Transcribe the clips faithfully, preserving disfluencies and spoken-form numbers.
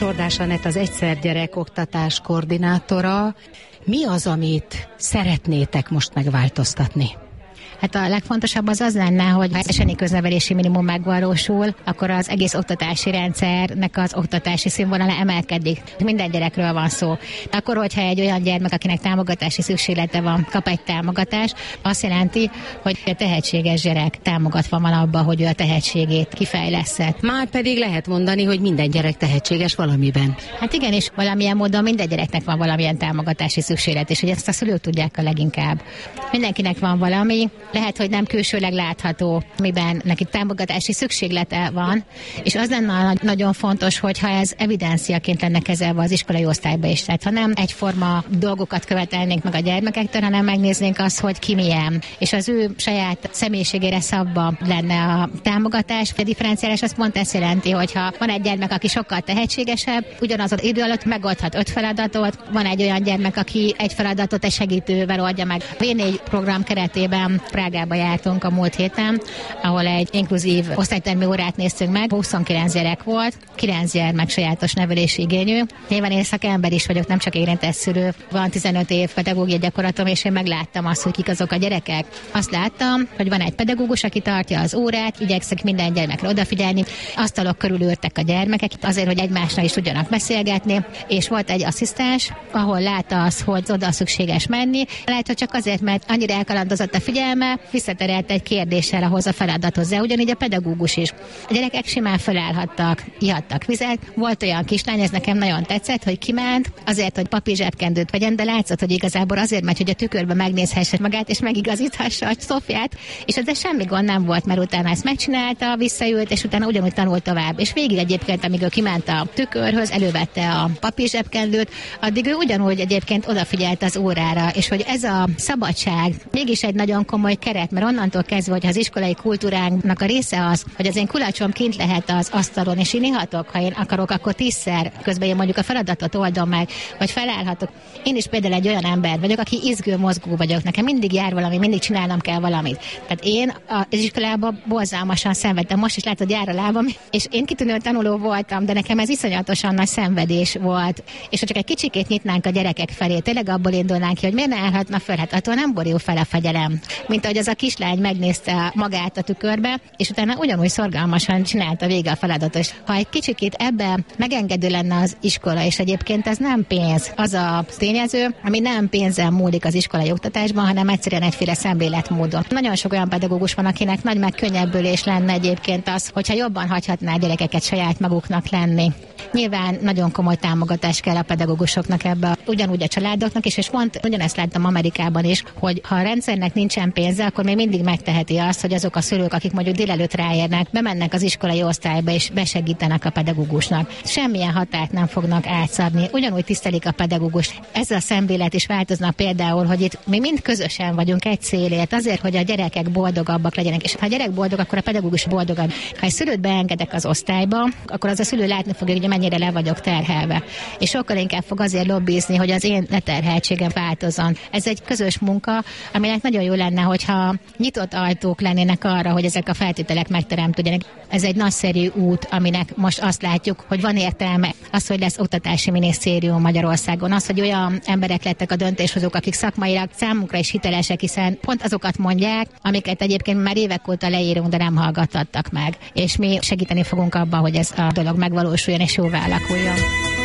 Csordás Anett, az Egyszer Gyerek oktatás koordinátora. Mi az, amit szeretnétek most megváltoztatni? Hát a legfontosabb az az lenne, hogy ha a eseni köznevelési minimum megvalósul, akkor az egész oktatási rendszernek az oktatási színvonala emelkedik. Minden gyerekről van szó. Akkor, hogyha egy olyan gyermek, akinek támogatási szükséglete van, kap egy támogatást, azt jelenti, hogy a tehetséges gyerek támogatva van abba, hogy ő a tehetségét kifejleszhet. Már pedig lehet mondani, hogy minden gyerek tehetséges valamiben. Hát igen, és valamilyen módon minden gyereknek van valamilyen támogatási szükséglet, és hogy ezt a szülők tudják a leginkább. Mindenkinek van valami, lehet, hogy nem külsőleg látható, miben neki támogatási szükséglete van, és az lenne nagyon fontos, hogyha ez evidenciaként lenne kezelve az iskolai osztályba is. Tehát ha nem egyforma dolgokat követelnénk meg a gyermekektől, hanem megnéznénk azt, hogy ki milyen, és az ő saját személyiségére szabva lenne a támogatás. A differenciálás azt pont ezt jelenti, hogyha van egy gyermek, aki sokkal tehetségesebb, ugyanaz az idő alatt megoldhat öt feladatot, van egy olyan gyermek, aki egy feladatot egy segítővel oldja meg. A vé négy program keretében Prágába jártunk a múlt héten, ahol egy inkluzív osztálytermi órát néztünk meg. huszonkilenc gyerek volt, kilenc gyermek sajátos nevelési igényű. Nyilván én szakember is vagyok, nem csak érintett szülő. Van tizenöt év pedagógiai gyakorlatom, és én megláttam azt, hogy kik azok a gyerekek. Azt láttam, hogy van egy pedagógus, aki tartja az órát, igyekszik minden gyermekre odafigyelni. Asztalok körül ültek a gyermekek, azért, hogy egymásnál is tudjanak beszélgetni, és volt egy asszisztens, ahol látta az, hogy oda szükséges menni. Lehet, hogy csak azért, mert annyira elkalandozott a figyelme, visszaterelt egy kérdéssel ahhoz a feladathoz, de ugyanígy a pedagógus is. A gyerekek simán felállhattak, ihattak vizet. Volt olyan kislány, ez nekem nagyon tetszett, hogy kiment azért, hogy papír zsebkendőt vegyen, de látszott, hogy igazából azért megy, hogy a tükörbe megnézhesse magát, és megigazíthassa a Szófiát, és ezzel semmi gond nem volt, mert utána ezt megcsinálta, visszaült, és utána ugyanúgy tanult tovább. És végig egyébként, amíg ő kiment a tükörhöz, elővette a papír zsebkendőt, addig ő ugyanúgy egyébként odafigyelt az órára, és hogy ez a szabadság mégis egy nagyon komoly keret, mert onnantól kezdve, hogy az iskolai kultúránknak a része az, hogy az én kulacsom kint lehet az asztalon, és én ihatok, ha én akarok, akkor tízszer, közben én mondjuk a feladatot oldom meg, vagy felállhatok. Én is például egy olyan ember vagyok, aki izgő, mozgó vagyok, nekem mindig jár valami, mindig csinálnom kell valamit. Tehát én az iskolában borzalmasan szenvedtem, most is látod, jár a lábam, és én kitűnő tanuló voltam, de nekem ez iszonyatosan nagy szenvedés volt. És ha csak egy kicsikét nyitnánk a gyerekek felé, tényleg abból indulnánk ki, hogy miért ne állhatna föl, hát attól nem borul fel a fegyelem. Mint ahogy az a kislány megnézte magát a tükörbe, és utána ugyanúgy szorgalmasan csinálta vége a feladatot. Ha egy kicsikét ebben megengedő lenne az iskola, és egyébként ez nem pénz, az a tényező, ami nem pénzzel múlik az iskolai oktatásban, hanem egyszerűen egyféle szemléletmódon. Nagyon sok olyan pedagógus van, akinek nagy megkönnyebbülés lenne egyébként az, hogyha jobban hagyhatná a gyerekeket saját maguknak lenni. Nyilván nagyon komoly támogatás kell a pedagógusoknak ebbe, ugyanúgy a családoknak is, és pont ugyanezt láttam Amerikában is, hogy ha a rendszernek nincsen pénze, akkor még mindig megteheti azt, hogy azok a szülők, akik mondjuk délelőtt ráérnek, bemennek az iskolai osztályba és besegítenek a pedagógusnak. Semmilyen határt nem fognak átszabni, ugyanúgy tisztelik a pedagógust. Ez a szemlélet is változna például, hogy itt mi mind közösen vagyunk egy célért, azért, hogy a gyerekek boldogabbak legyenek, és ha a gyerek boldog, akkor a pedagógus boldogabb. Ha egy szülőt beengedek az osztályba, akkor az a szülő látni fogja, hogy mennyire le vagyok terhelve. És sokkal inkább fog azért lobbizni, hogy az én leterheltségem változzon. Ez egy közös munka, aminek nagyon jó lenne, hogyha nyitott ajtók lennének arra, hogy ezek a feltételek megteremtődjenek. Ez egy nagyszerű út, aminek most azt látjuk, hogy van értelme. Az, hogy lesz oktatási minisztérium Magyarországon, az, hogy olyan emberek lettek a döntéshozók, akik szakmailag számunkra is hitelesek, hiszen pont azokat mondják, amiket egyébként már évek óta leírunk, de nem hallgattattak meg. És mi segíteni fogunk abban, hogy ez a dolog megvalósuljon és jóvá alakuljon.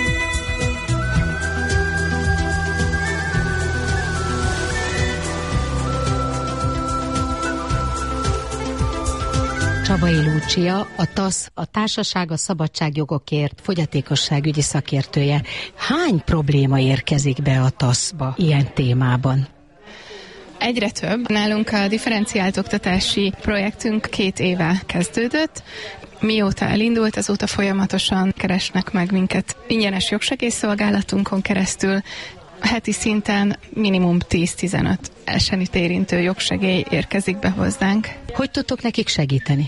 Csabai Lúcia, a TASZ, a Társaság a Szabadságjogokért fogyatékosságügyi szakértője. Hány probléma érkezik be a TASZ-ba ilyen témában? Egyre több. Nálunk a differenciált oktatási projektünk két éve kezdődött. Mióta elindult, azóta folyamatosan keresnek meg minket ingyenes jogsegélyszolgálatunkon keresztül. Heti szinten minimum tíz-tizenöt esenit érintő jogsegély érkezik be hozzánk. Hogy tudtok nekik segíteni?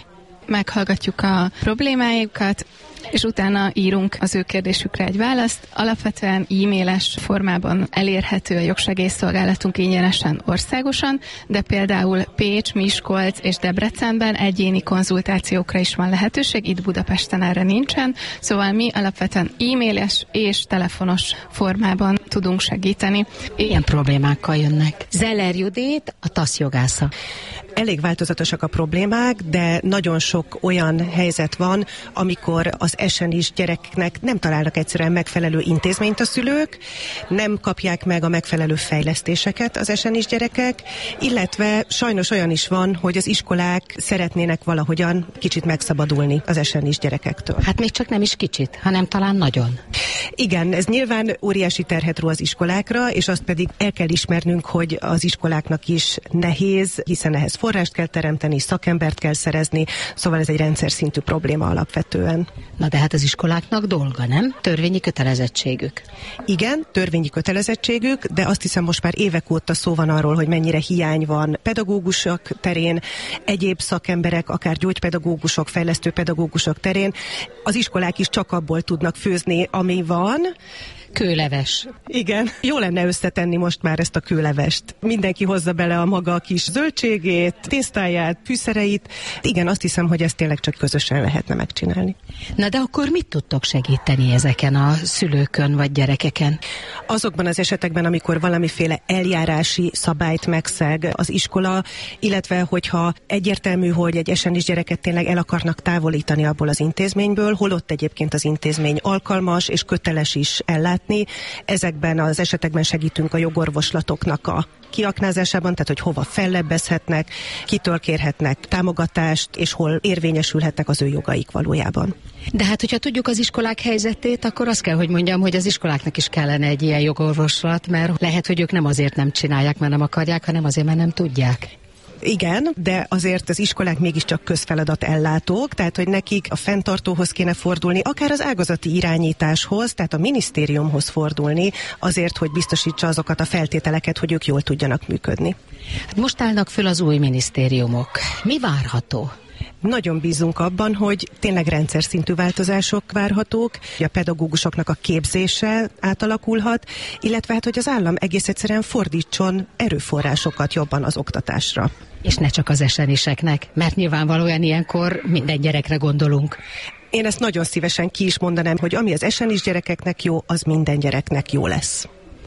meghallgatjuk a problémájukat, és utána írunk az ő kérdésükre egy választ. Alapvetően e-mailes formában elérhető a jogsegélyszolgálatunk ingyenesen országosan, de például Pécs, Miskolc és Debrecenben egyéni konzultációkra is van lehetőség, itt Budapesten erre nincsen, szóval mi alapvetően e-mailes és telefonos formában tudunk segíteni. Ilyen problémákkal jönnek. Zeller Judit, a TASZ jogásza. Elég változatosak a problémák, de nagyon sok olyan helyzet van, amikor az esenis gyereknek nem találnak egyszerűen megfelelő intézményt a szülők, nem kapják meg a megfelelő fejlesztéseket az esenis gyerekek, illetve sajnos olyan is van, hogy az iskolák szeretnének valahogyan kicsit megszabadulni az esenis gyerekektől. Hát még csak nem is kicsit, hanem talán nagyon. Igen, ez nyilván óriási terhet ró az iskolákra, és azt pedig el kell ismernünk, hogy az iskoláknak is nehéz, hiszen ehhez forrást kell teremteni, szakembert kell szerezni, szóval ez egy rendszer szintű probléma alapvetően. Na de hát az iskoláknak dolga, nem? Törvényi kötelezettségük. Igen, törvényi kötelezettségük, de azt hiszem most már évek óta szó van arról, hogy mennyire hiány van pedagógusok terén, egyéb szakemberek, akár gyógypedagógusok, fejlesztő pedagógusok terén. Az iskolák is csak abból tudnak főzni, ami van. Kőleves. Igen, jó lenne összetenni most már ezt a kőlevest. Mindenki hozza bele a maga kis zöldségét, tésztáját, fűszereit. Igen, azt hiszem, hogy ezt tényleg csak közösen lehetne megcsinálni. Na de akkor mit tudtok segíteni ezeken a szülőkön vagy gyerekeken? Azokban az esetekben, amikor valamiféle eljárási szabályt megszeg az iskola, illetve hogyha egyértelmű, hogy egy esenis gyereket tényleg el akarnak távolítani abból az intézményből, holott egyébként az intézmény alkalmas és köteles is ellátni. Ezekben az esetekben segítünk a jogorvoslatoknak a kiaknázásában, tehát hogy hova fellebbezhetnek, kitől kérhetnek támogatást, és hol érvényesülhetnek az ő jogaik valójában. De hát, hogyha tudjuk az iskolák helyzetét, akkor azt kell, hogy mondjam, hogy az iskoláknak is kellene egy ilyen jogorvoslat, mert lehet, hogy ők nem azért nem csinálják, mert nem akarják, hanem azért, mert nem tudják. Igen, de azért az iskolák mégiscsak közfeladat ellátók, tehát hogy nekik a fenntartóhoz kéne fordulni, akár az ágazati irányításhoz, tehát a minisztériumhoz fordulni, azért, hogy biztosítsa azokat a feltételeket, hogy ők jól tudjanak működni. Hát most állnak föl az új minisztériumok. Mi várható? Nagyon bízunk abban, hogy tényleg rendszer szintű változások várhatók, hogy a pedagógusoknak a képzése átalakulhat, illetve hát, hogy az állam egész egyszerűen fordítson erőforrásokat jobban az oktatásra. És ne csak az eseniseknek, mert nyilvánvalóan ilyenkor minden gyerekre gondolunk. Én ezt nagyon szívesen ki is mondanám, hogy ami az esenis gyerekeknek jó, az minden gyereknek jó lesz.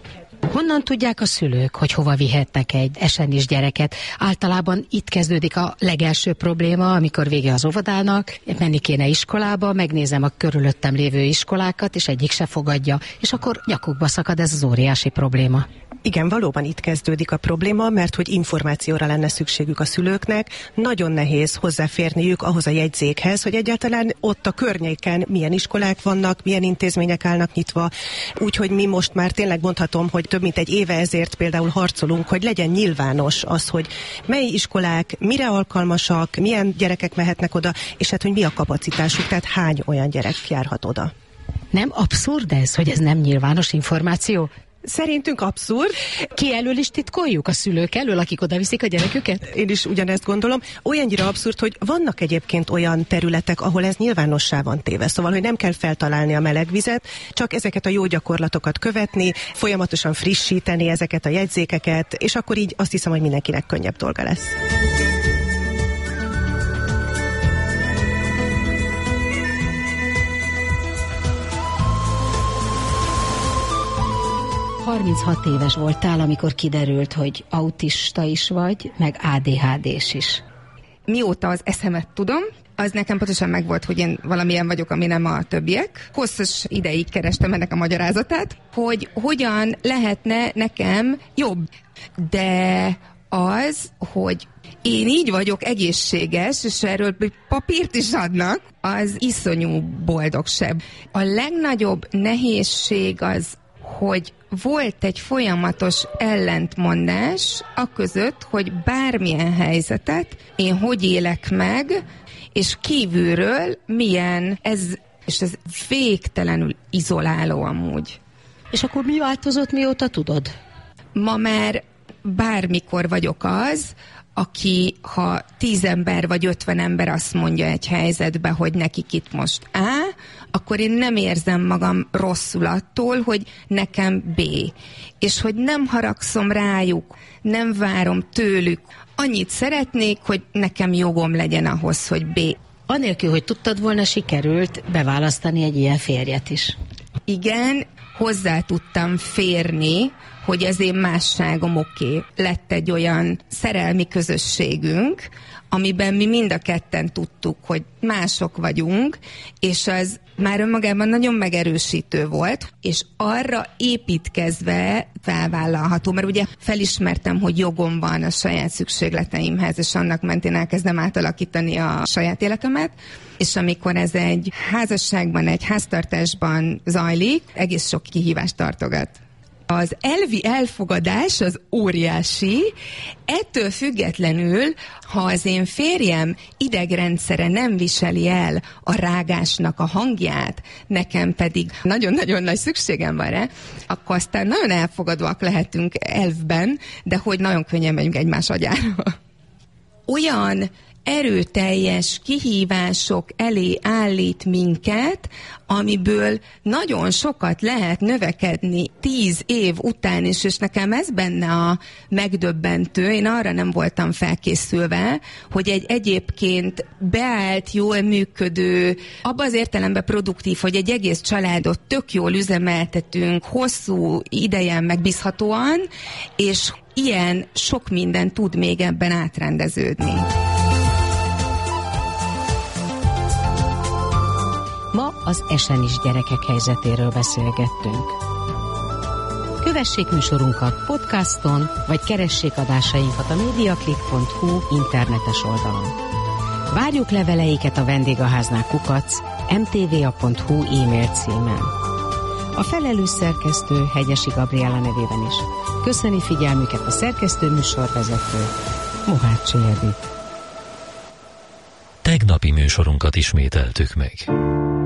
Honnan tudják a szülők, hogy hova vihetnek egy esenis gyereket? Általában itt kezdődik a legelső probléma, amikor vége az óvodának, menni kéne iskolába, megnézem a körülöttem lévő iskolákat, és egyik se fogadja, és akkor nyakukba szakad ez az óriási probléma. Igen, valóban itt kezdődik a probléma, mert hogy információra lenne szükségük a szülőknek, nagyon nehéz hozzáférniük ahhoz a jegyzékhez, hogy egyáltalán ott a környéken milyen iskolák vannak, milyen intézmények állnak nyitva, úgyhogy mi most már tényleg mondhatom, hogy több mint egy éve ezért például harcolunk, hogy legyen nyilvános az, hogy mely iskolák mire alkalmasak, milyen gyerekek mehetnek oda, és hát hogy mi a kapacitásuk, tehát hány olyan gyerek járhat oda. Nem abszurd ez, hogy ez nem nyilvános információ? Szerintünk abszurd. Ki elől is titkoljuk a szülők elől, akik oda viszik a gyereküket? Én is ugyanezt gondolom. Olyannyira abszurd, hogy vannak egyébként olyan területek, ahol ez nyilvánossá van téve. Szóval, hogy nem kell feltalálni a meleg vizet, csak ezeket a jó gyakorlatokat követni, folyamatosan frissíteni ezeket a jegyzékeket, és akkor így azt hiszem, hogy mindenkinek könnyebb dolga lesz. harminchat éves voltál, amikor kiderült, hogy autista is vagy, meg á dé há dés is. Mióta az eszemet tudom, az nekem pontosan megvolt, hogy én valamilyen vagyok, ami nem a többiek. Hosszas ideig kerestem ennek a magyarázatát, hogy hogyan lehetne nekem jobb. De az, hogy én így vagyok egészséges, és erről papírt is adnak, az iszonyú boldogság. A legnagyobb nehézség az, hogy volt egy folyamatos ellentmondás aközött, hogy bármilyen helyzetet én hogy élek meg, és kívülről milyen ez, és ez végtelenül izoláló amúgy. És akkor mi változott, mióta tudod? Ma már bármikor vagyok az, aki ha tíz ember vagy ötven ember azt mondja egy helyzetbe, hogy nekik itt most A, akkor én nem érzem magam rosszul attól, hogy nekem B. És hogy nem haragszom rájuk, nem várom tőlük. Annyit szeretnék, hogy nekem jogom legyen ahhoz, hogy B. Anélkül, hogy tudtad volna, sikerült beválasztani egy ilyen férjet is. Igen, hozzá tudtam férni, hogy az én másságom oké. Okay. Lett egy olyan szerelmi közösségünk, amiben mi mind a ketten tudtuk, hogy mások vagyunk, és az már önmagában nagyon megerősítő volt, és arra építkezve felvállalható, mert ugye felismertem, hogy jogom van a saját szükségleteimhez, és annak mentén elkezdem átalakítani a saját életemet, és amikor ez egy házasságban, egy háztartásban zajlik, egész sok kihívást tartogat. Az elvi elfogadás az óriási, ettől függetlenül, ha az én férjem idegrendszere nem viseli el a rágásnak a hangját, nekem pedig nagyon-nagyon nagy szükségem van rá, akkor aztán nagyon elfogadóak lehetünk elvben, de hogy nagyon könnyen megyünk egymás agyára. Olyan erőteljes kihívások elé állít minket, amiből nagyon sokat lehet növekedni tíz év után is, és nekem ez benne a megdöbbentő. Én arra nem voltam felkészülve, hogy egy egyébként beállt, jól működő, abban az értelemben produktív, hogy egy egész családot tök jól üzemeltetünk, hosszú idejen megbízhatóan, és ilyen sok minden tud még ebben átrendeződni. Ma az esenis gyerekek helyzetéről beszélgettünk. Kövessék műsorunkat podcaston, vagy keressék adásainkat a mediaclick pont hu internetes oldalon. Várjuk leveleiket a vendégháznál kukac em té vé á pont hu e-mail címen. A felelős szerkesztő Hegyesi Gabriella nevében is köszöni figyelmüket a szerkesztő műsorvezető Mohácsi Edith. Tegnapi műsorunkat ismételtük meg.